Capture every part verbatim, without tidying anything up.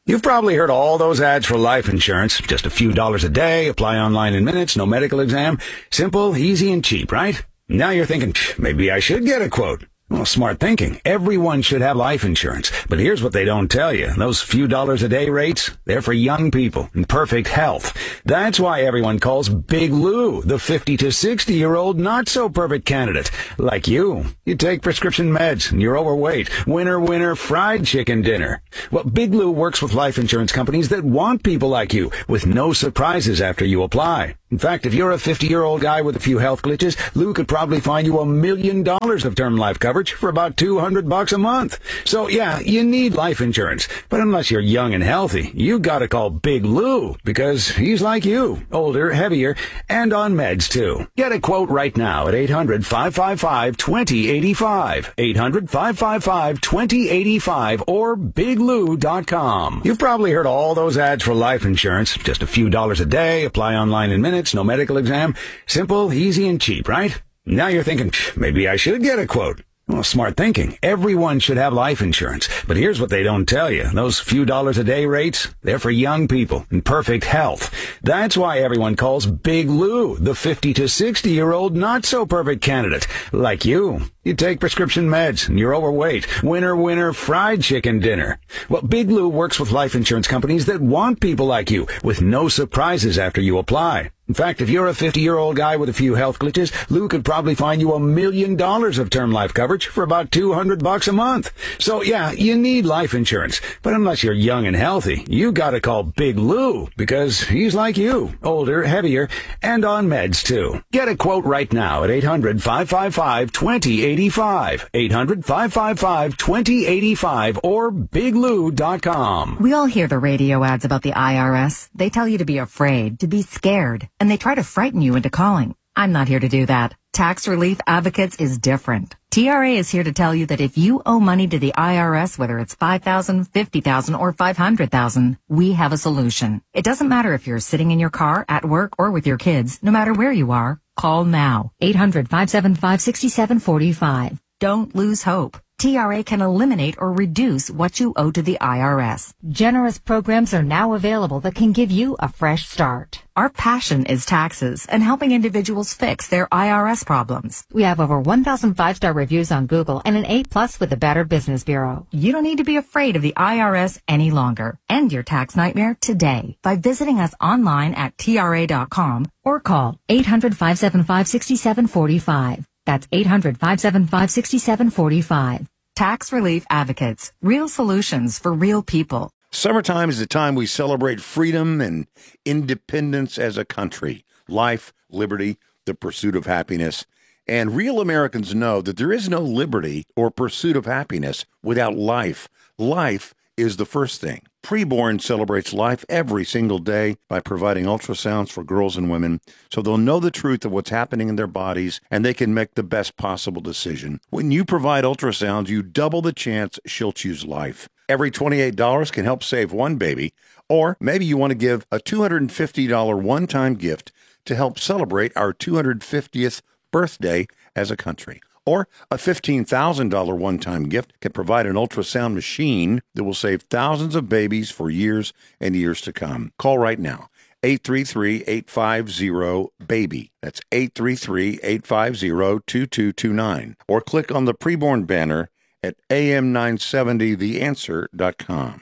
You've probably heard all those ads for life insurance. Just a few dollars a day, apply online in minutes, no medical exam. Simple, easy, and cheap, right? Now you're thinking, maybe I should get a quote. Well, smart thinking. Everyone should have life insurance. But here's what they don't tell you. Those few dollars a day rates, they're for young people in perfect health. That's why everyone calls Big Lou the fifty to sixty year old not so perfect candidate. Like you. You take prescription meds and you're overweight. Winner, winner, fried chicken dinner. Well, Big Lou works with life insurance companies that want people like you with no surprises after you apply. In fact, if you're a fifty year old guy with a few health glitches, Lou could probably find you a million dollars of term life coverage for about two hundred bucks a month. So yeah, you need life insurance. But unless you're young and healthy, you gotta call Big Lou because he's like you. Older, heavier, and on meds too. Get a quote right now at eight hundred, five five five, two zero eight five. eight hundred, five five five, two zero eight five or big lou dot com. You've probably heard all those ads for life insurance. Just a few dollars a day, apply online in minutes, no medical exam. Simple, easy, and cheap, right? Now you're thinking, maybe I should get a quote. Well, smart thinking. Everyone should have life insurance. But here's what they don't tell you. Those few dollars a day rates, they're for young people in perfect health. That's why everyone calls Big Lou the fifty to sixty year old not so perfect candidate. Like you. You take prescription meds and you're overweight. Winner, winner, fried chicken dinner. Well, Big Lou works with life insurance companies that want people like you with no surprises after you apply. In fact, if you're a fifty year old guy with a few health glitches, Lou could probably find you a million dollars of term life coverage for about two hundred bucks a month. So yeah, you need life insurance. But unless you're young and healthy, you gotta call Big Lou because he's like you. Older, heavier, and on meds too. Get a quote right now at eight hundred, five five five, two zero eight five. eight hundred, five five five, two zero eight five or big lou dot com. We all hear the radio ads about the I R S. They tell you to be afraid, to be scared, and they try to frighten you into calling. I'm not here to do that. Tax Relief Advocates is different. T R A is here to tell you that if you owe money to the I R S, whether it's five thousand dollars, fifty thousand dollars, or five hundred thousand dollars, we have a solution. It doesn't matter if you're sitting in your car, at work, or with your kids. No matter where you are, call now. eight hundred, five seven five, six seven four five. Don't lose hope. T R A can eliminate or reduce what you owe to the I R S. Generous programs are now available that can give you a fresh start. Our passion is taxes and helping individuals fix their I R S problems. We have over one thousand five-star reviews on Google and an A plus with the Better Business Bureau. You don't need to be afraid of the I R S any longer. End your tax nightmare today by visiting us online at T R A dot com or call eight hundred, five seven five, six seven four five. That's eight hundred, five seven five, six seven four five. Tax Relief Advocates. Real solutions for real people. Summertime is the time we celebrate freedom and independence as a country. Life, liberty, the pursuit of happiness. And real Americans know that there is no liberty or pursuit of happiness without life. Life is the first thing. Preborn celebrates life every single day by providing ultrasounds for girls and women so they'll know the truth of what's happening in their bodies and they can make the best possible decision. When you provide ultrasounds, you double the chance she'll choose life. Every twenty-eight dollars can help save one baby, or maybe you want to give a two hundred fifty dollars one-time gift to help celebrate our two hundred fiftieth birthday as a country. Or a fifteen thousand dollars one-time gift can provide an ultrasound machine that will save thousands of babies for years and years to come. Call right now, eight three three, eight five zero, BABY. That's eight three three, eight five zero, two two two nine. Or click on the preborn banner at A M nine seventy the answer dot com.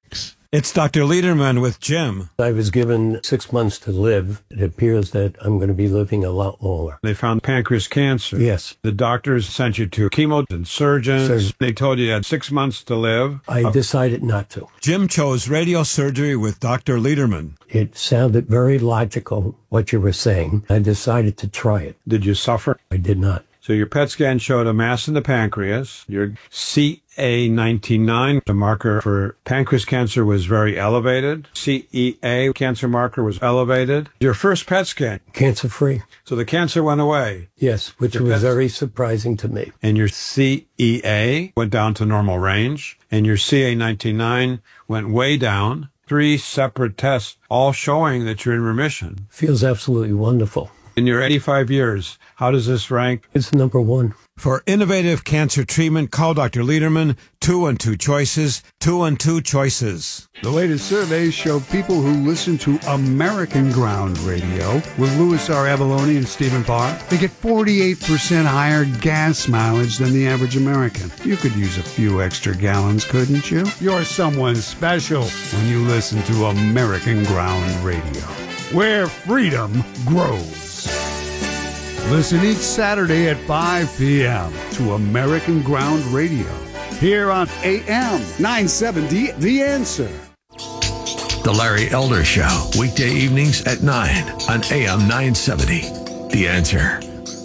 It's Doctor Lederman with Jim. I was given six months to live. It appears that I'm going to be living a lot longer. They found pancreas cancer. Yes. The doctors sent you to chemo and surgeons. Surgeon. They told you you had six months to live. I uh, decided not to. Jim chose radio surgery with Doctor Lederman. It sounded very logical, what you were saying. I decided to try it. Did you suffer? I did not. So your P E T scan showed a mass in the pancreas. Your C A ninety-nine, the marker for pancreas cancer, was very elevated. C E A, cancer marker, was elevated. Your first P E T scan. Cancer-free. So the cancer went away. Yes, which Your was P E T very surprising to me. And your C E A went down to normal range. And your C A ninety-nine went way down. Three separate tests, all showing that you're in remission. Feels absolutely wonderful. In your eighty-five years, how does this rank? It's number one. For innovative cancer treatment, call Doctor Lederman, two and two choices, two and two choices. The latest surveys show people who listen to American Ground Radio with Louis R. Avalone and Stephen Parr, they get forty-eight percent higher gas mileage than the average American. You could use a few extra gallons, couldn't you? You're someone special when you listen to American Ground Radio, where freedom grows. Listen each Saturday at five p.m. to American Ground Radio, here on A M nine seventy, The Answer. The Larry Elder Show, weekday evenings at nine on A M nine seventy, The Answer.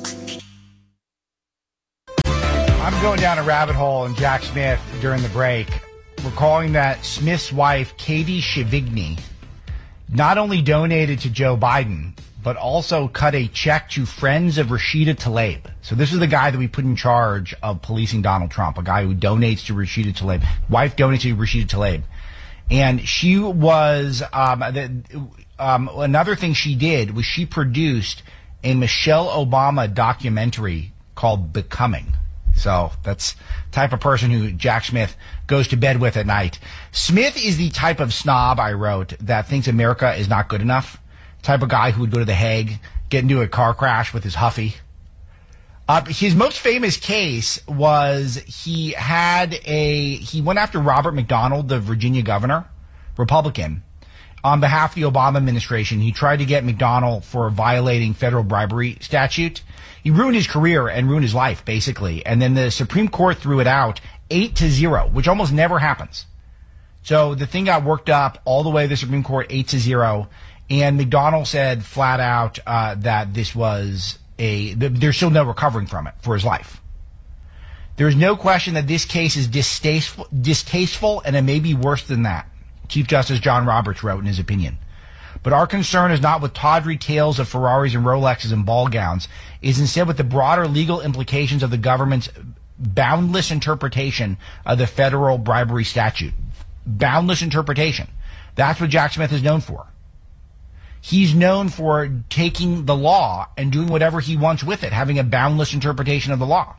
I'm going down a rabbit hole in Jack Smith during the break, recalling that Smith's wife, Katie Shivigny, not only donated to Joe Biden, but also cut a check to Friends of Rashida Tlaib. So this is the guy that we put in charge of policing Donald Trump, a guy who donates to Rashida Tlaib. Wife donates to Rashida Tlaib. And she was, um, the, um, another thing she did was she produced a Michelle Obama documentary called Becoming. So that's the type of person who Jack Smith goes to bed with at night. Smith is the type of snob, I wrote, that thinks America is not good enough. Type of guy who would go to The Hague, get into a car crash with his Huffy. Uh, his most famous case was he had a, he went after Robert McDonald, the Virginia governor, Republican, on behalf of the Obama administration. He tried to get McDonald for violating federal bribery statute. He ruined his career and ruined his life, basically. And then the Supreme Court threw it out eight to zero, which almost never happens. So the thing got worked up all the way to the Supreme Court, eight to zero. And McDonald said flat out uh, that this was a, there's still no recovering from it for his life. There's no question that this case is distasteful, distasteful, and it may be worse than that, Chief Justice John Roberts wrote in his opinion. But our concern is not with tawdry tales of Ferraris and Rolexes and ball gowns, is instead with the broader legal implications of the government's boundless interpretation of the federal bribery statute. Boundless interpretation. That's what Jack Smith is known for. He's known for taking the law and doing whatever he wants with it, having a boundless interpretation of the law.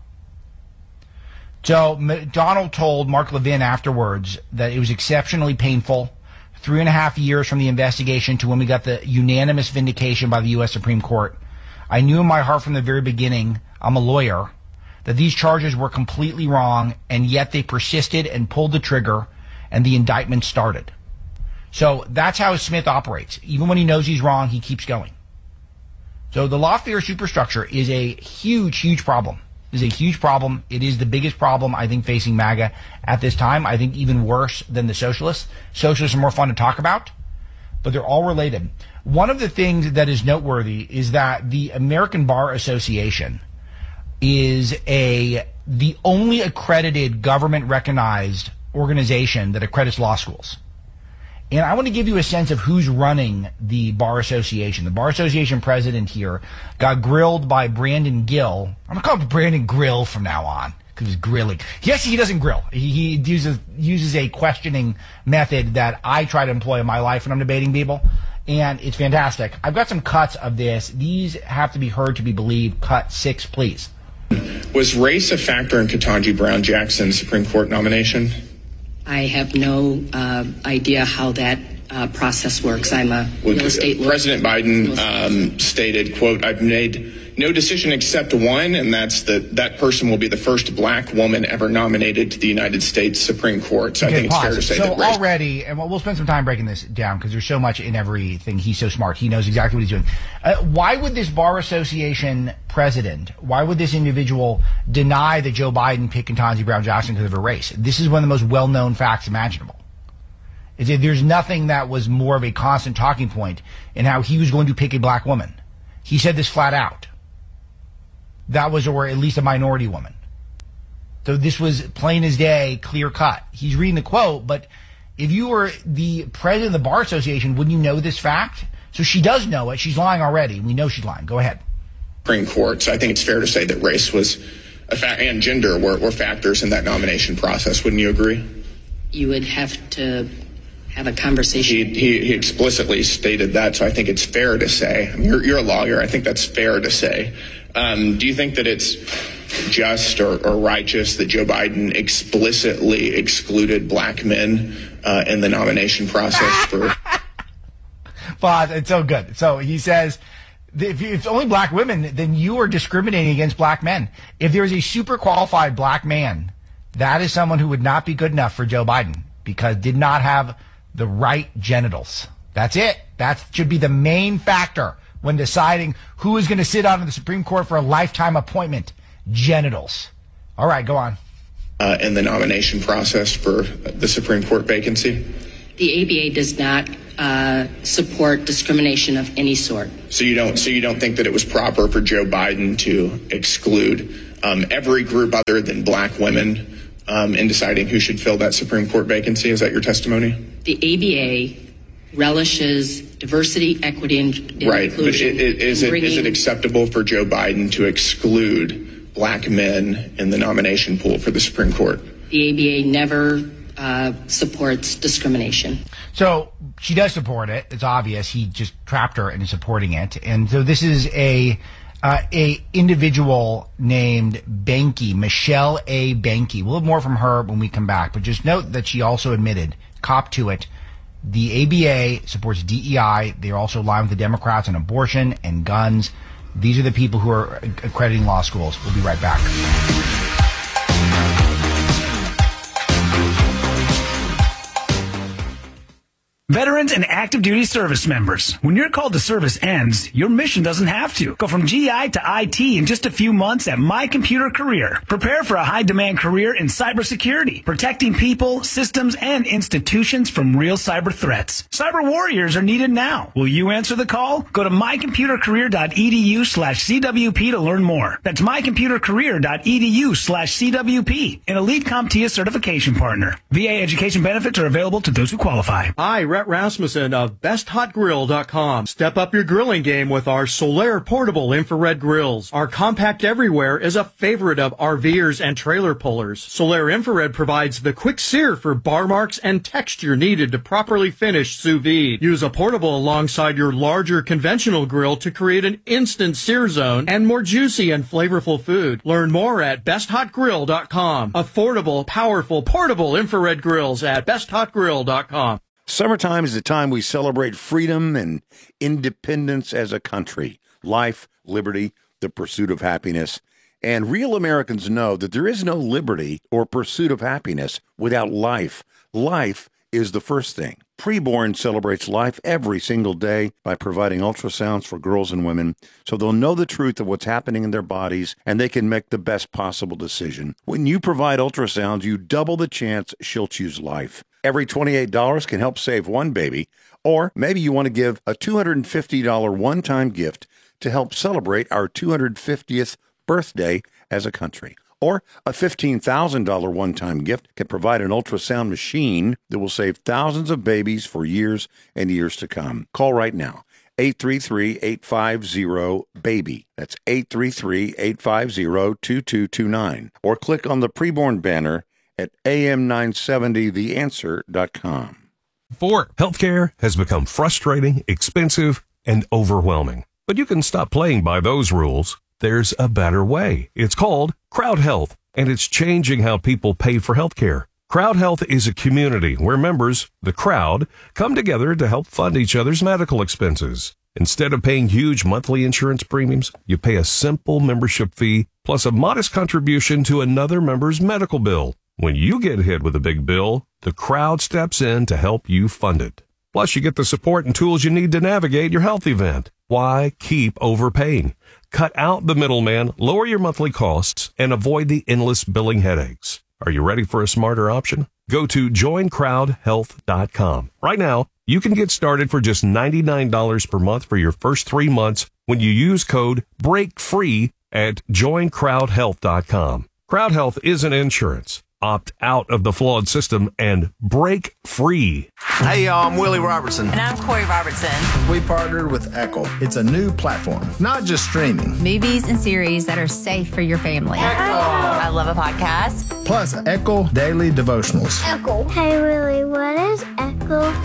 So McDonald told Mark Levin afterwards that it was exceptionally painful, three and a half years from the investigation to when we got the unanimous vindication by the U S Supreme Court. I knew in my heart from the very beginning, I'm a lawyer, that these charges were completely wrong, and yet they persisted and pulled the trigger, and the indictment started. So that's how Smith operates. Even when he knows he's wrong, he keeps going. So the lawfare superstructure is a huge, huge problem. It is a huge problem. It is the biggest problem, I think, facing MAGA at this time. I think even worse than the socialists. Socialists are more fun to talk about, but they're all related. One of the things that is noteworthy is that the American Bar Association is a the only accredited government-recognized organization that accredits law schools. And I want to give you a sense of who's running the Bar Association. The Bar Association president here got grilled by Brandon Gill. I'm going to call him Brandon Grill from now on because he's grilling. Yes, he doesn't grill. He, he uses, uses a questioning method that I try to employ in my life when I'm debating people. And it's fantastic. I've got some cuts of this. These have to be heard to be believed. Cut six, please. Was race a factor in Ketanji Brown Jackson's Supreme Court nomination? I have no uh, idea how that uh, process works. I'm a well, real estate lawyer. President Biden um, stated, quote, I've made no decision except one, and that's that that person will be the first black woman ever nominated to the United States Supreme Court. So okay, I think pause. It's fair to say so that race- already, and we'll spend some time breaking this down because there's so much in everything. He's so smart. He knows exactly what he's doing. Uh, why would this Bar Association president, why would this individual deny that Joe Biden picked Ketanji Brown Jackson because of her race? This is one of the most well-known facts imaginable. Is that there's nothing that was more of a constant talking point in how he was going to pick a black woman. He said this flat out. That was, or at least a minority woman. So this was plain as day, clear cut. He's reading the quote, but if you were the president of the Bar Association, wouldn't you know this fact? So she does know it. She's lying already. We know she's lying. Go ahead. Supreme Court. So I think it's fair to say that race was a fa- and gender were, were factors in that nomination process. Wouldn't you agree? You would have to have a conversation. He, he, he explicitly stated that, so I think it's fair to say. I mean, you're, you're a lawyer. I think that's fair to say. Um, do you think that it's just or, or righteous that Joe Biden explicitly excluded black men uh, in the nomination process for... But it's so good. So he says, if it's only black women, then you are discriminating against black men. If there is a super qualified black man, that is someone who would not be good enough for Joe Biden because did not have the right genitals. That's it. That should be the main factor when deciding who is going to sit on the Supreme Court for a lifetime appointment. Genitals. All right, go on. Uh, in the nomination process for the Supreme Court vacancy? The A B A does not uh, support discrimination of any sort. So you don't. So you don't think that it was proper for Joe Biden to exclude um, every group other than black women um, in deciding who should fill that Supreme Court vacancy? Is that your testimony? The A B A relishes diversity, equity, and, and right. inclusion. But it, it, is it is it acceptable for Joe Biden to exclude black men in the nomination pool for the Supreme Court? The A B A never uh, supports discrimination. So she does support it. It's obvious. He just trapped her into supporting it. And so this is a uh, a individual named Banky, Michelle A. Banky. We'll have more from her when we come back. But just note that she also admitted, cop to it, the A B A supports D E I. They're also aligned with the Democrats on abortion and guns. These are the people who are accrediting law schools. We'll be right back. Veterans and active duty service members, when your call to service ends, your mission doesn't have to. Go from G I to I T in just a few months at My Computer Career. Prepare for a high-demand career in cybersecurity, protecting people, systems, and institutions from real cyber threats. Cyber warriors are needed now. Will you answer the call? Go to mycomputercareer.edu slash CWP to learn more. That's mycomputercareer.edu slash CWP, an elite CompTIA certification partner. V A education benefits are available to those who qualify. Hi, Rhett Rasmussen of best hot grill dot com. Step up your grilling game with our Solaire portable infrared grills. Our compact everywhere is a favorite of RVers and trailer pullers. Solaire infrared provides the quick sear for bar marks and texture needed to properly finish sous vide. Use a portable alongside your larger conventional grill to create an instant sear zone and more juicy and flavorful food. Learn more at best hot grill dot com. Affordable, powerful, portable infrared grills at best hot grill dot com. Summertime is the time we celebrate freedom and independence as a country, life, liberty, the pursuit of happiness. And real Americans know that there is no liberty or pursuit of happiness without life. Life is the first thing. Preborn celebrates life every single day by providing ultrasounds for girls and women so they'll know the truth of what's happening in their bodies and they can make the best possible decision. When you provide ultrasounds, you double the chance she'll choose life. Every twenty-eight dollars can help save one baby, or maybe you want to give a two hundred fifty dollars one-time gift to help celebrate our two hundred fiftieth birthday as a country. Or a fifteen thousand dollars one-time gift can provide an ultrasound machine that will save thousands of babies for years and years to come. Call right now, eight three three, eight five zero, BABY. That's eight three three, eight five zero, two two two nine. Or click on the preborn banner at A M nine seventy the answer dot com. Four, healthcare has become frustrating, expensive, and overwhelming. But you can stop playing by those rules. There's a better way. It's called Crowd Health, and it's changing how people pay for healthcare. Crowd Health is a community where members, the crowd, come together to help fund each other's medical expenses. Instead of paying huge monthly insurance premiums, you pay a simple membership fee plus a modest contribution to another member's medical bill. When you get hit with a big bill, the crowd steps in to help you fund it. Plus, you get the support and tools you need to navigate your health event. Why keep overpaying? Cut out the middleman, lower your monthly costs, and avoid the endless billing headaches. Are you ready for a smarter option? Go to join crowd health dot com. Right now, you can get started for just ninety-nine dollars per month for your first three months when you use code BREAKFREE at join crowd health dot com. Crowd Health isn't insurance. Opt out of the flawed system and break free. Hey, y'all, I'm Willie Robertson. And I'm Corey Robertson. We partnered with Echo. It's a new platform, not just streaming. Movies and series that are safe for your family. Echo. I love a podcast. Plus, Echo Daily Devotionals. Echo. Hey, Willie, what is Echo?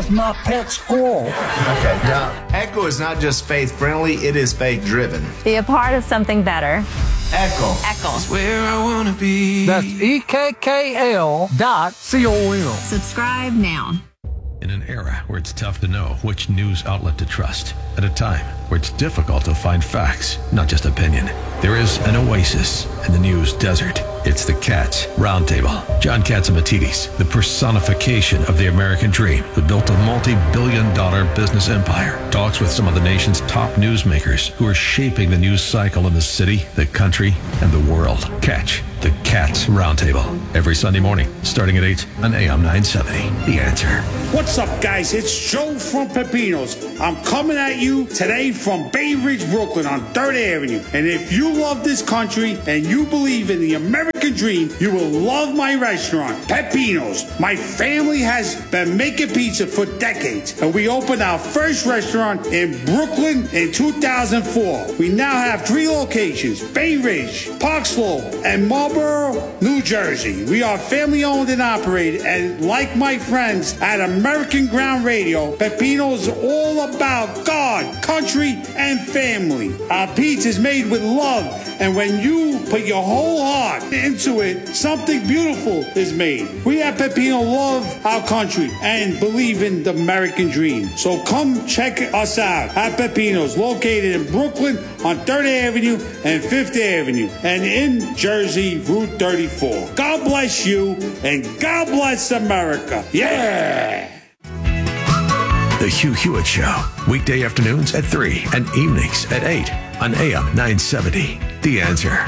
was my pet squirrel. Okay, now, Echo is not just faith-friendly, it is faith-driven. Be a part of something better. Echo. Echo. Where I want to be. That's E K K L dot C O M. Subscribe now. In an era where it's tough to know which news outlet to trust, at a time where it's difficult to find facts, not just opinion, there is an oasis in the news desert. It's the Katz Roundtable. John Catsimatidis, the personification of the American dream, who built a multi-billion dollar business empire, talks with some of the nation's top newsmakers who are shaping the news cycle in the city, the country, and the world. Catch the Katz Roundtable every Sunday morning, starting at eight on A M nine seventy. The Answer. What's up, guys? It's Joe from Pepinos. I'm coming at you today from Bay Ridge, Brooklyn on third Avenue. And if you love this country and you believe in the American dream, you will love my restaurant, Pepinos. My family has been making pizza for decades, and we opened our first restaurant in Brooklyn in two thousand four. We now have three locations, Bay Ridge, Park Slope, and Marlboro, New Jersey. We are family owned and operated, and like my friends at American Ground Radio, Pepinos is all about God, country, and family. Our pizza is made with love, and when you put your whole heart into it, something beautiful is made. We at Pepino love our country and believe in the American dream. So come check us out at Pepino's, located in Brooklyn on third Avenue and fifth Avenue, and in Jersey, Route thirty-four. God bless you, and God bless America. Yeah! The Hugh Hewitt Show, weekday afternoons at three and evenings at eight on A M nine seventy. The Answer.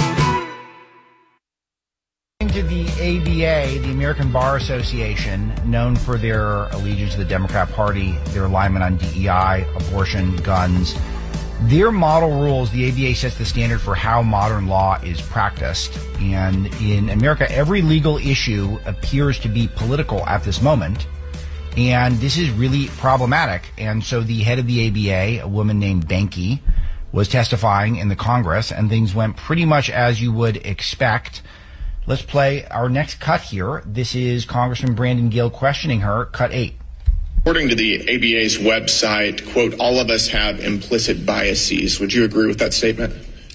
To the A B A, the American Bar Association, known for their allegiance to the Democrat Party, their alignment on D E I, abortion, guns, their model rules, the A B A sets the standard for how modern law is practiced. And in America, every legal issue appears to be political at this moment. And this is really problematic. And so the head of the A B A, a woman named Benke, was testifying in the Congress, and things went pretty much as you would expect. Let's play our next cut here. This is Congressman Brandon Gill questioning her, cut eight. According to the A B A's website, quote, all of us have implicit biases. Would you agree with that statement?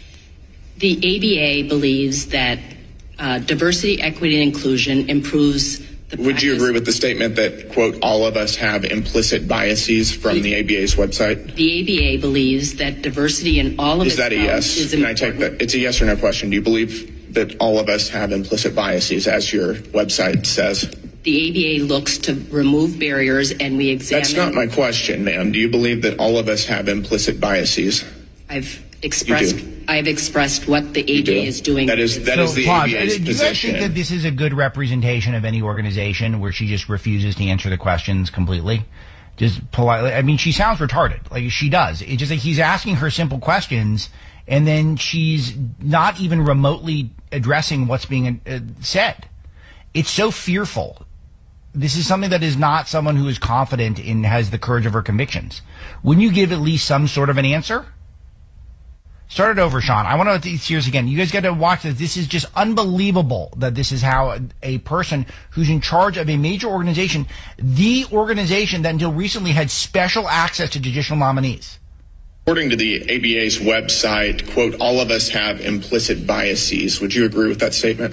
The A B A believes that uh, diversity, equity, and inclusion improves the Would you agree with the statement that, quote, all of us have implicit biases from the A B A's website? The A B A believes that diversity in all of is its that a yes? is Can important. I take that? It's a yes or no question. Do you believe that all of us have implicit biases, as your website says? The A B A looks to remove barriers, and we examine... That's not my question, ma'am. Do you believe that all of us have implicit biases? I've expressed I've expressed what the A B A is doing. That is that so, is the pause. A B A's Do you guys position. think that this is a good representation of any organization where she just refuses to answer the questions completely? Just politely. I mean, she sounds retarded. Like, she does. It's just like he's asking her simple questions, and then she's not even remotely addressing what's being uh, said. It's so fearful. This is something that is not someone who is confident and has the courage of her convictions. Wouldn't you give at least some sort of an answer? Start it over, Sean. I want to hear this again. You guys got to watch this. This is just unbelievable that this is how a, a person who's in charge of a major organization, the organization that until recently had special access to judicial nominees. According to the A B A's website, quote, all of us have implicit biases. Would you agree with that statement?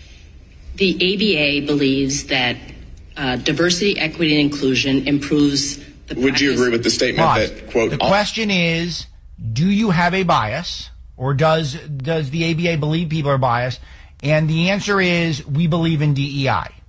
The A B A believes that uh, diversity, equity, and inclusion improves the Would practice. you agree with the statement Pause. that, quote, the all- question is, do you have a bias, or does does the A B A believe people are biased? And the answer is, we believe in D E I.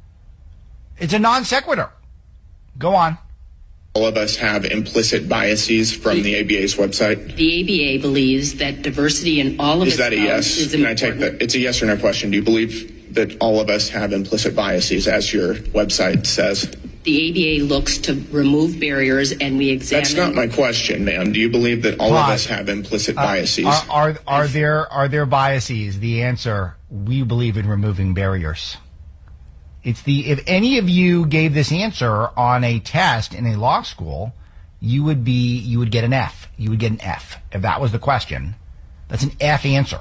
It's a non sequitur. Go on. all of us have implicit biases from the A B A's website? The A B A believes that diversity in all of Is its that a yes? is Can I important. take that? It's a yes or no question. Do you believe that all of us have implicit biases, as your website says? The A B A looks to remove barriers, and we examine... That's not my question, ma'am. Do you believe that all of us have implicit biases? Uh, are, are are there are there biases? The answer: we believe in removing barriers. It's the if any of you gave this answer on a test in a law school, you would be you would get an F. You would get an F if that was the question. That's an F answer.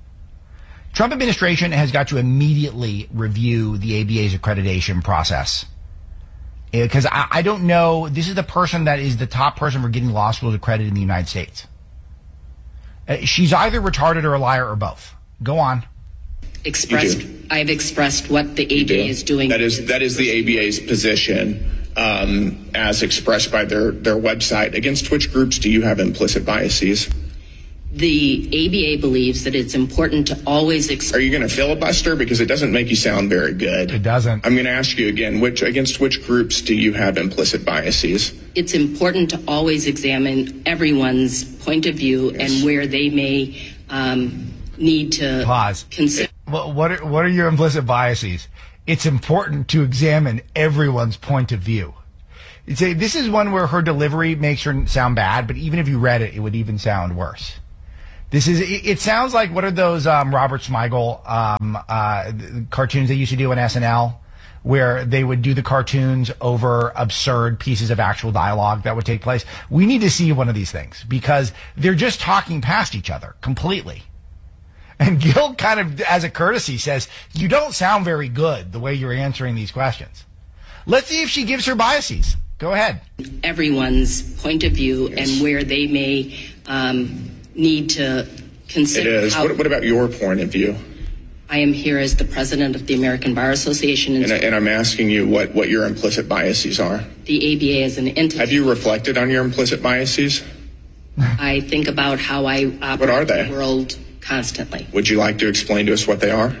Trump administration has got to immediately review the A B A's accreditation process. Because I, I don't know, this is the person that is the top person for getting law schools accredited in the United States. Uh, she's either retarded or a liar or both. Go on. Expressed, I've expressed what the A B A is doing. That is that is the A B A's position, um, as expressed by their, their website. Against which groups do you have implicit biases? The A B A believes that it's important to always... Ex- Are you going to filibuster? Because it doesn't make you sound very good. It doesn't. I'm going to ask you again, which against which groups do you have implicit biases? It's important to always examine everyone's point of view yes. and where they may um, need to... Pause. Consider. What, what, are, what are your implicit biases? It's important to examine everyone's point of view. It's a, this is one where her delivery makes her sound bad, but even if you read it, it would even sound worse. This is, it, it sounds like, what are those um, Robert Smigel um, uh, cartoons they used to do on S N L, where they would do the cartoons over absurd pieces of actual dialogue that would take place? We need to see one of these things, because they're just talking past each other completely. And Gil kind of, as a courtesy, says, you don't sound very good the way you're answering these questions. Let's see if she gives her biases. Go ahead. Everyone's point of view yes. and where they may um, need to consider. It is. How- what, what about your point of view? I am here as the president of the American Bar Association. And, and, and I'm asking you what, what your implicit biases are. The A B A is an entity. Have you reflected on your implicit biases? I think about how I operate what are they? in the world constantly. Would you like to explain to us what they are?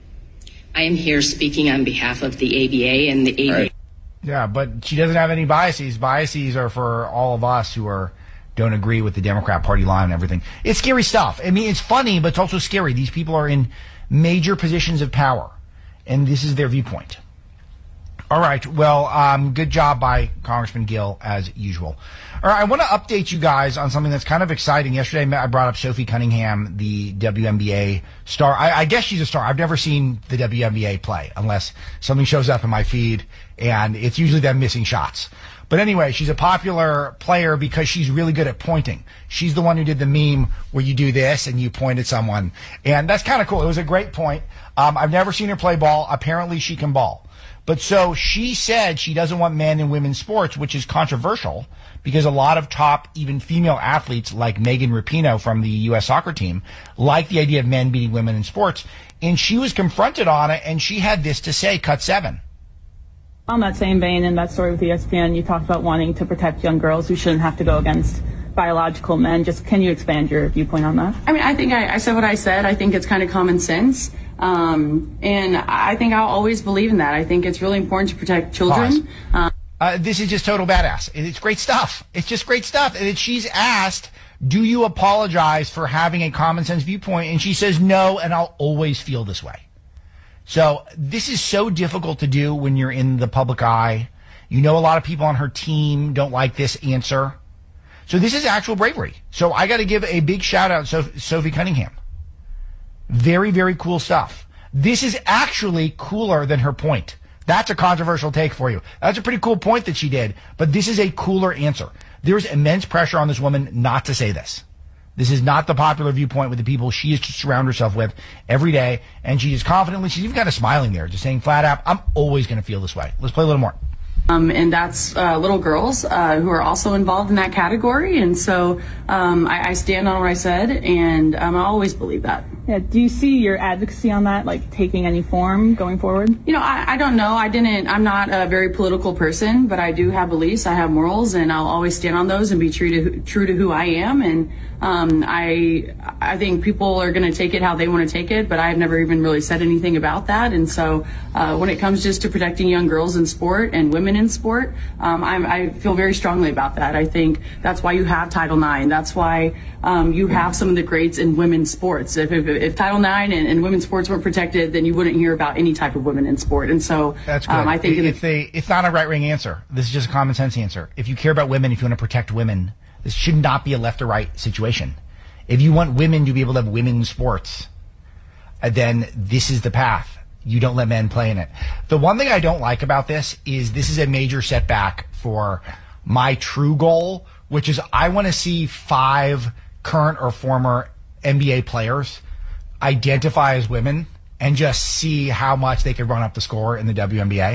I am here speaking on behalf of the A B A and the A B A. Right. Yeah, but she doesn't have any biases. Biases are for all of us who are don't agree with the Democrat Party line and everything. It's scary stuff. I mean, it's funny, but it's also scary. These people are in major positions of power, and this is their viewpoint. All right. Well, um, good job by Congressman Gill, as usual. All right. I want to update you guys on something that's kind of exciting. Yesterday, I brought up Sophie Cunningham, the W N B A star. I, I guess she's a star. I've never seen the W N B A play unless something shows up in my feed, and it's usually them missing shots. But anyway, she's a popular player because she's really good at pointing. She's the one who did the meme where you do this and you point at someone. And that's kind of cool. It was a great point. Um, I've never seen her play ball. Apparently she can ball. But so she said she doesn't want men in women's sports, which is controversial because a lot of top, even female athletes like Megan Rapinoe from the U S soccer team like the idea of men beating women in sports. And she was confronted on it, and she had this to say, cut seven. On that same vein, in that story with E S P N, you talked about wanting to protect young girls who shouldn't have to go against biological men. Just can you expand your viewpoint on that? I mean, I think I, I said what I said. I think it's kind of common sense. Um, and I think I'll always believe in that. I think it's really important to protect children. Um, uh, this is just total badass. It's great stuff. It's just great stuff. And she's asked, do you apologize for having a common sense viewpoint? And she says, no, and I'll always feel this way. So this is so difficult to do when you're in the public eye. You know, a lot of people on her team don't like this answer. So this is actual bravery. So I got to give a big shout out to Sophie Cunningham. Very, very cool stuff. This is actually cooler than her point. That's a controversial take for you. That's a pretty cool point that she did, but this is a cooler answer. There's immense pressure on this woman not to say this. This is not the popular viewpoint with the people she is to surround herself with every day. And she is confidently, she's even kind of smiling there, just saying flat out, I'm always going to feel this way. Let's play a little more. Um, and that's uh, little girls uh, who are also involved in that category. And so um, I, I stand on what I said, and um, I always believe that. Yeah. Do you see your advocacy on that, like, taking any form going forward? You know, I, I don't know. I didn't, I'm not a very political person, but I do have beliefs. I have morals, and I'll always stand on those and be true to true to who I am. And um, I I think people are going to take it how they want to take it, but I've never even really said anything about that. And so uh, when it comes just to protecting young girls in sport and women in sport, um, I'm, I feel very strongly about that. I think that's why you have Title nine. That's why um, you have some of the greats in women's sports. If, if, if Title nine and, and women's sports weren't protected, then you wouldn't hear about any type of women in sport. And so that's good. Um, I think it, it, it's, a, it's not a right-wing answer. This is just a common sense answer. If you care about women, if you want to protect women, this should not be a left or right situation. If you want women to be able to have women's sports, then this is the path. You don't let men play in it. The one thing I don't like about this is this is a major setback for my true goal, which is I want to see five current or former N B A players identify as women and just see how much they could run up the score in the W N B A.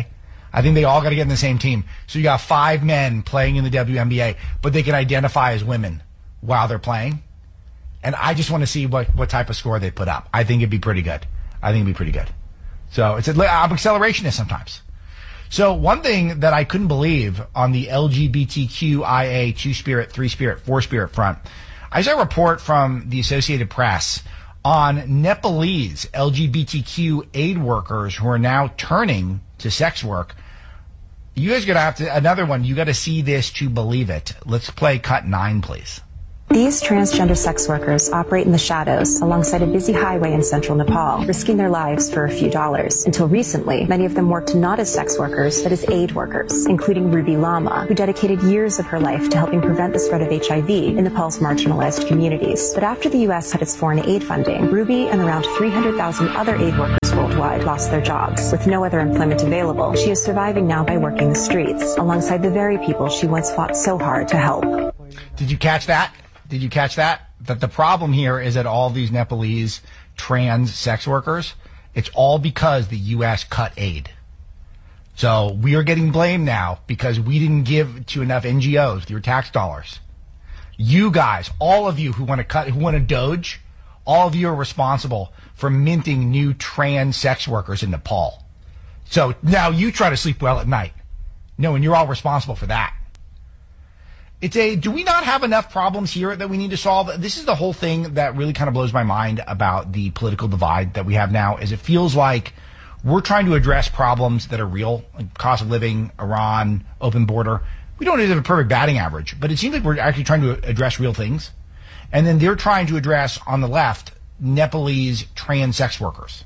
I think they all got to get in the same team. So you got five men playing in the W N B A, but they can identify as women while they're playing. And I just want to see what, what type of score they put up. I think it'd be pretty good. I think it'd be pretty good. So it's a, I'm accelerationist sometimes. So one thing that I couldn't believe on the L G B T Q I A two-spirit, three-spirit, four-spirit front, I saw a report from the Associated Press on Nepalese L G B T Q aid workers who are now turning to sex work. You guys are going to have to, another one, you got to see this to believe it. Let's play cut nine, please. These transgender sex workers operate in the shadows alongside a busy highway in central Nepal, risking their lives for a few dollars. Until recently, many of them worked not as sex workers, but as aid workers, including Ruby Lama, who dedicated years of her life to helping prevent the spread of H I V in Nepal's marginalized communities. But after the U S cut its foreign aid funding, Ruby and around three hundred thousand other aid workers worldwide lost their jobs. With no other employment available, she is surviving now by working the streets, alongside the very people she once fought so hard to help. Did you catch that? Did you catch that? That the problem here is that all these Nepalese trans sex workers, it's all because the U S cut aid. So we are getting blamed now because we didn't give to enough N G Os with your tax dollars. You guys, all of you who want to cut, who want to doge, all of you are responsible for minting new trans sex workers in Nepal. So now you try to sleep well at night. No, and you're all responsible for that. It's a, do we not have enough problems here that we need to solve? This is the whole thing that really kind of blows my mind about the political divide that we have now, is it feels like we're trying to address problems that are real, like cost of living, Iran, open border. We don't have a perfect batting average, but it seems like we're actually trying to address real things. And then they're trying to address, on the left, Nepalese trans sex workers.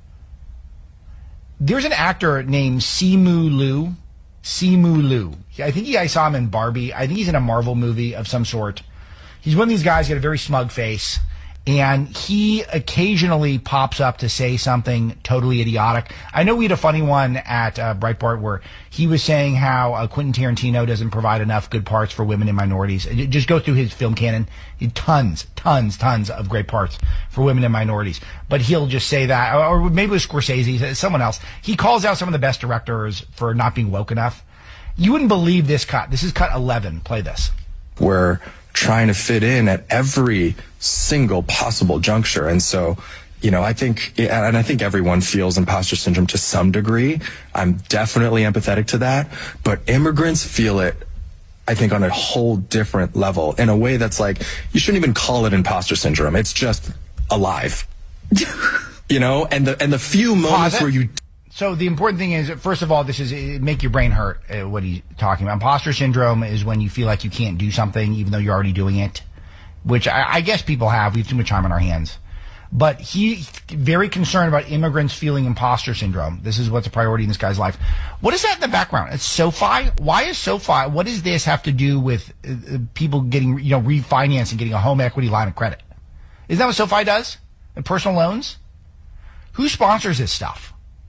There's an actor named Simu Liu. Simu Liu. I think you guys saw him in Barbie. I think he's in a Marvel movie of some sort. He's one of these guys who got a very smug face, and he occasionally pops up to say something totally idiotic. I know we had a funny one at uh, Breitbart where he was saying how uh, Quentin Tarantino doesn't provide enough good parts for women and minorities. Just go through his film canon. He had tons, tons, tons of great parts for women and minorities. But he'll just say that, or maybe it was Scorsese, someone else. He calls out some of the best directors for not being woke enough. You wouldn't believe this cut. This is cut eleven. Play this. We're trying to fit in at every single possible juncture. And so, you know, I think, and I think everyone feels imposter syndrome to some degree. I'm definitely empathetic to that. But immigrants feel it, I think, on a whole different level, in a way that's like, you shouldn't even call it imposter syndrome. It's just alive. You know, and the and the few moments where you... So the important thing is, first of all, this is it make your brain hurt, uh, what he's talking about. Imposter syndrome is when you feel like you can't do something even though you're already doing it, which I, I guess people have. We have too much time on our hands. But he's very concerned about immigrants feeling imposter syndrome. This is what's a priority in this guy's life. What is that in the background? It's SoFi? Why is SoFi? What does this have to do with uh, people getting, you know, refinancing, getting a home equity line of credit? Isn't that what SoFi does? And personal loans? Who sponsors this stuff?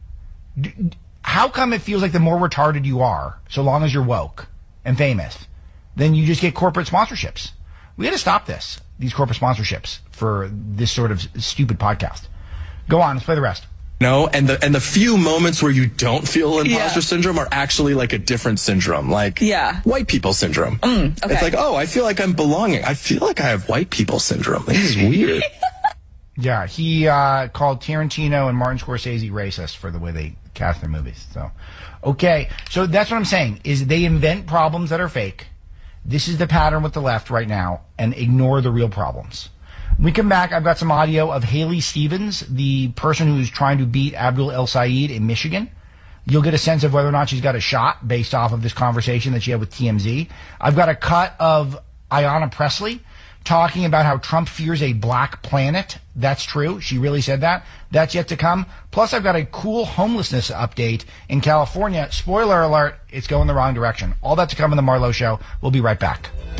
How come it feels like the more retarded you are, so long as you're woke and famous, then you just get corporate sponsorships? We got to stop this, these corporate sponsorships for this sort of stupid podcast. Go on, let's play the rest. No, and the and the few moments where you don't feel imposter Yeah. syndrome are actually like a different syndrome, like Yeah. white people syndrome. Mm, okay. It's like, oh, I feel like I'm belonging. I feel like I have white people syndrome. This is weird. Yeah, he uh, called Tarantino and Martin Scorsese racist for the way they cast their movies. So, okay, so that's what I'm saying, is they invent problems that are fake. This is the pattern with the left right now, and ignore the real problems. When we come back, I've got some audio of Haley Stevens, the person who's trying to beat Abdul El Sayed in Michigan. You'll get a sense of whether or not she's got a shot based off of this conversation that she had with T M Z. I've got a cut of Ayanna Pressley talking about how Trump fears a black planet. That's true. She really said that. That's yet to come. Plus, I've got a cool homelessness update in California. Spoiler alert, it's going the wrong direction. All that to come in the Marlowe Show. We'll be right back.